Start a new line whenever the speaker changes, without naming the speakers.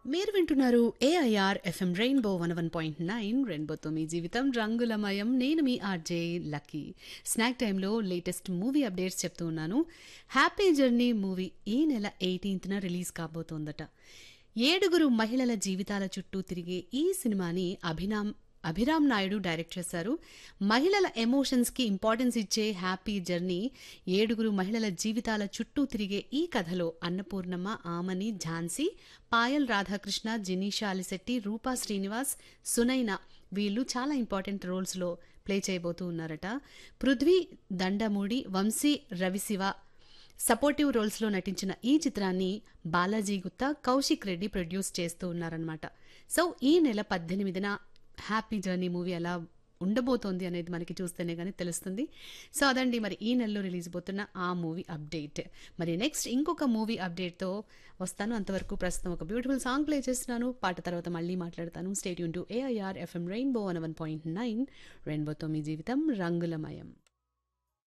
మీరు వింటున్నారు AIR FM rainbow 101.9 రెయిన్బోతో మీ జీవితం రంగులమయం. నేను మీ ఆర్జే లక్కీ. స్నాక్ టైంలో లేటెస్ట్ మూవీ అప్డేట్స్ చెప్తూ ఉన్నాను. హ్యాపీ జర్నీ మూవీ ఈ నెల 18న రిలీజ్ కాబోతోందట. 7 మహిళల జీవితాల చుట్టూ తిరిగే ఈ సినిమాని అభిరామ్ నాయుడు డైరెక్ట్ చేశారు. మహిళల ఎమోషన్స్కి ఇంపార్టెన్స్ ఇచ్చే హ్యాపీ జర్నీ 7 మహిళల జీవితాల చుట్టూ తిరిగే ఈ కథలో అన్నపూర్ణమ్మ, ఆమని, ఝాన్సీ, పాయల్ రాధాకృష్ణ, జినీషా అలిశెట్టి, రూపా శ్రీనివాస్, సునైన వీళ్ళు చాలా ఇంపార్టెంట్ రోల్స్లో ప్లే చేయబోతూ ఉన్నారట. పృథ్వీ దండమూడి, వంశీ రవిశివ సపోర్టివ్ రోల్స్లో నటించిన ఈ చిత్రాన్ని బాలాజీ గుత్తా, కౌశిక్ రెడ్డి ప్రొడ్యూస్ చేస్తూ ఉన్నారనమాట. సో ఈ నెల 18న హ్యాపీ జర్నీ మూవీ ఎలా ఉండబోతోంది అనేది మనకి చూస్తేనే కానీ తెలుస్తుంది. సో అదండి మరి ఈ నెలలో రిలీజ్ అవుతున్న ఆ మూవీ అప్డేట్. మరి నెక్స్ట్ ఇంకొక మూవీ అప్డేట్తో వస్తాను. అంతవరకు ప్రస్తుతం ఒక బ్యూటిఫుల్ సాంగ్ ప్లే చేస్తున్నాను. పాట తర్వాత మళ్ళీ మాట్లాడతాను. Stay tune to AIR FM rainbow 101.9 రెయిన్బోతో మీ జీవితం రంగులమయం.